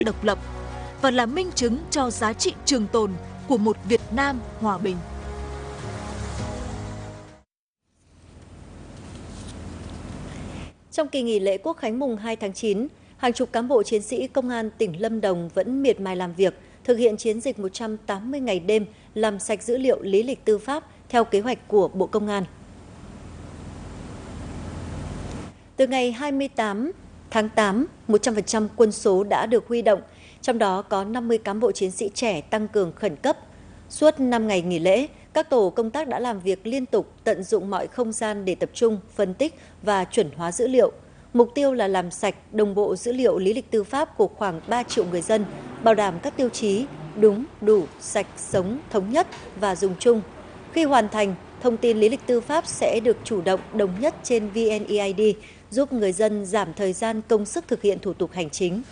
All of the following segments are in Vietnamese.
độc lập và là minh chứng cho giá trị trường tồn của một Việt Nam hòa bình. Trong kỳ nghỉ lễ Quốc khánh mùng 2 tháng 9, hàng chục cán bộ chiến sĩ Công an tỉnh Lâm Đồng vẫn miệt mài làm việc, thực hiện chiến dịch 180 ngày đêm làm sạch dữ liệu lý lịch tư pháp theo kế hoạch của Bộ Công an. Từ ngày 28 tháng 8, 100% quân số đã được huy động, trong đó có 50 cán bộ chiến sĩ trẻ tăng cường khẩn cấp. Suốt 5 ngày nghỉ lễ, các tổ công tác đã làm việc liên tục, tận dụng mọi không gian để tập trung, phân tích và chuẩn hóa dữ liệu. Mục tiêu là làm sạch, đồng bộ dữ liệu lý lịch tư pháp của khoảng 3 triệu người dân, bảo đảm các tiêu chí đúng, đủ, sạch, sống, thống nhất và dùng chung. Khi hoàn thành, thông tin lý lịch tư pháp sẽ được chủ động đồng nhất trên VNeID, giúp người dân giảm thời gian công sức thực hiện thủ tục hành chính.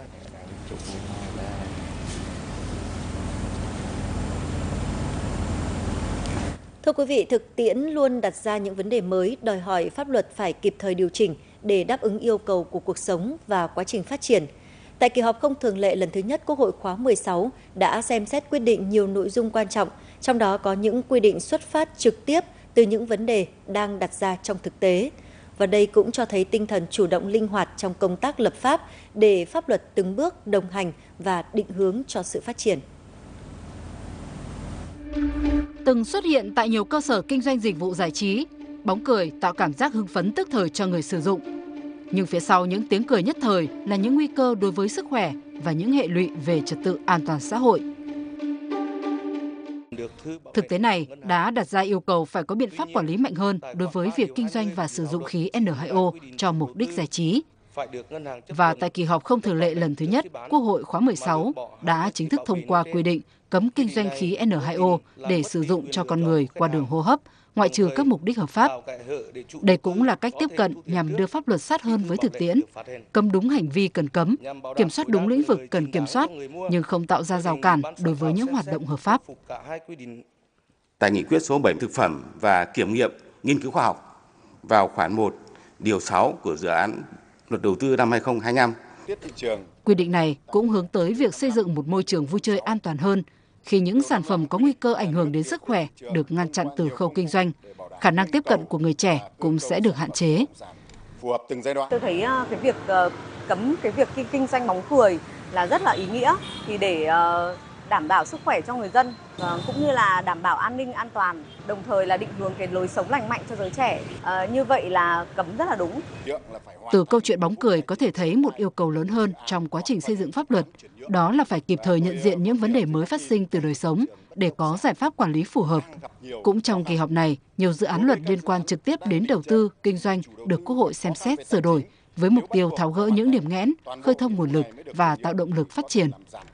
Thưa quý vị, thực tiễn luôn đặt ra những vấn đề mới, đòi hỏi pháp luật phải kịp thời điều chỉnh để đáp ứng yêu cầu của cuộc sống và quá trình phát triển. Tại kỳ họp không thường lệ lần thứ nhất, Quốc hội khóa 16 đã xem xét quyết định nhiều nội dung quan trọng, trong đó có những quy định xuất phát trực tiếp từ những vấn đề đang đặt ra trong thực tế. Và đây cũng cho thấy tinh thần chủ động linh hoạt trong công tác lập pháp để pháp luật từng bước đồng hành và định hướng cho sự phát triển. Từng xuất hiện tại nhiều cơ sở kinh doanh dịch vụ giải trí, bóng cười tạo cảm giác hưng phấn tức thời cho người sử dụng. Nhưng phía sau những tiếng cười nhất thời là những nguy cơ đối với sức khỏe và những hệ lụy về trật tự an toàn xã hội. Thực tế này đã đặt ra yêu cầu phải có biện pháp quản lý mạnh hơn đối với việc kinh doanh và sử dụng khí N2O cho mục đích giải trí. Và tại kỳ họp không thường lệ lần thứ nhất, Quốc hội khóa 16 đã chính thức thông qua quy định cấm kinh doanh khí N2O để sử dụng cho con người qua đường hô hấp, ngoại trừ các mục đích hợp pháp. Đây cũng là cách tiếp cận nhằm đưa pháp luật sát hơn với thực tiễn, cấm đúng hành vi cần cấm, kiểm soát đúng lĩnh vực cần kiểm soát, nhưng không tạo ra rào cản đối với những hoạt động hợp pháp. Tại nghị quyết số 7 thực phẩm và kiểm nghiệm nghiên cứu khoa học vào khoản 1, điều 6 của dự án luật đầu tư năm 2025. Quy định này cũng hướng tới việc xây dựng một môi trường vui chơi an toàn hơn khi những sản phẩm có nguy cơ ảnh hưởng đến sức khỏe được ngăn chặn từ khâu kinh doanh. Khả năng tiếp cận của người trẻ cũng sẽ được hạn chế. Tôi thấy cái việc cấm cái việc kinh doanh bóng cười là rất là ý nghĩa, thì để đảm bảo sức khỏe cho người dân cũng như là đảm bảo an ninh an toàn, đồng thời là định hướng cái lối sống lành mạnh cho giới trẻ. Như vậy là cấm rất là đúng. Từ câu chuyện bóng cười có thể thấy một yêu cầu lớn hơn trong quá trình xây dựng pháp luật, đó là phải kịp thời nhận diện những vấn đề mới phát sinh từ đời sống để có giải pháp quản lý phù hợp. Cũng trong kỳ họp này, nhiều dự án luật liên quan trực tiếp đến đầu tư, kinh doanh được Quốc hội xem xét sửa đổi với mục tiêu tháo gỡ những điểm nghẽn, khơi thông nguồn lực và tạo động lực phát triển.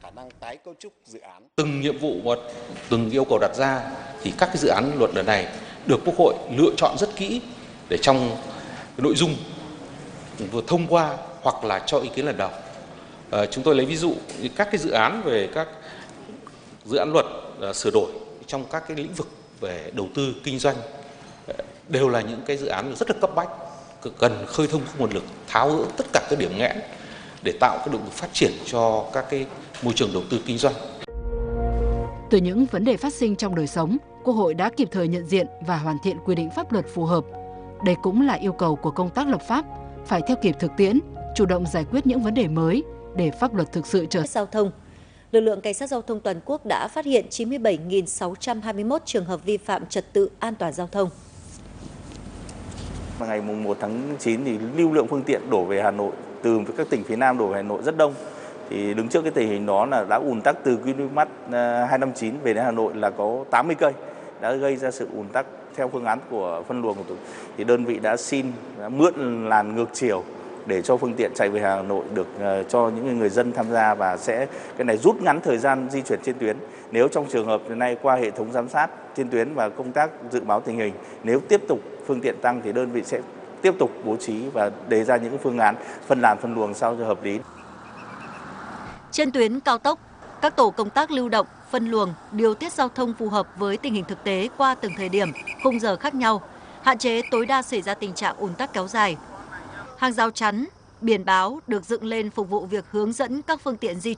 Từng nhiệm vụ và từng yêu cầu đặt ra thì các cái dự án luật lần này được Quốc hội lựa chọn rất kỹ để trong nội dung vừa thông qua hoặc là cho ý kiến lần đầu. Chúng tôi lấy ví dụ như các cái dự án về các dự án luật sửa đổi trong các cái lĩnh vực về đầu tư kinh doanh đều là những cái dự án rất là cấp bách, cần khơi thông các nguồn lực, tháo gỡ tất cả các điểm nghẽn để tạo cái động lực phát triển cho các cái môi trường đầu tư kinh doanh. Từ những vấn đề phát sinh trong đời sống, Quốc hội đã kịp thời nhận diện và hoàn thiện quy định pháp luật phù hợp. Đây cũng là yêu cầu của công tác lập pháp, phải theo kịp thực tiễn, chủ động giải quyết những vấn đề mới để pháp luật thực sự trở thành giao thông. Lực lượng Cảnh sát giao thông toàn quốc đã phát hiện 97.621 trường hợp vi phạm trật tự an toàn giao thông. Ngày 1 tháng 9 thì lưu lượng phương tiện đổ về Hà Nội từ các tỉnh phía Nam đổ về Hà Nội rất đông. Thì đứng trước cái tình hình đó là đã ùn tắc từ km 259 về đến Hà Nội là có 80 cây, đã gây ra sự ùn tắc theo phương án của phân luồng của thì đơn vị đã mượn làn ngược chiều để cho phương tiện chạy về Hà Nội được cho những người dân tham gia, và cái này rút ngắn thời gian di chuyển trên tuyến. Nếu trong trường hợp hiện nay qua hệ thống giám sát trên tuyến và công tác dự báo tình hình, nếu tiếp tục phương tiện tăng thì đơn vị sẽ tiếp tục bố trí và đề ra những phương án phân làn phân luồng sao cho hợp lý. Trên tuyến cao tốc, các tổ công tác lưu động, phân luồng, điều tiết giao thông phù hợp với tình hình thực tế qua từng thời điểm, khung giờ khác nhau, hạn chế tối đa xảy ra tình trạng ùn tắc kéo dài. Hàng rào chắn, biển báo được dựng lên phục vụ việc hướng dẫn các phương tiện di